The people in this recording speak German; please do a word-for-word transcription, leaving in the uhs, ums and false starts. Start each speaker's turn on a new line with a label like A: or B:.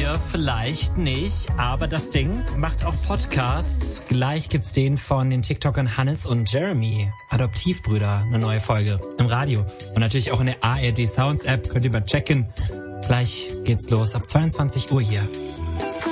A: wir vielleicht nicht, aber das Ding macht auch Podcasts. Gleich gibt's den von den TikTokern Hannes und Jeremy, Adoptivbrüder, eine neue Folge im Radio. Und natürlich auch in der A R D Sounds App, könnt ihr mal checken. Gleich geht's los ab zweiundzwanzig Uhr hier.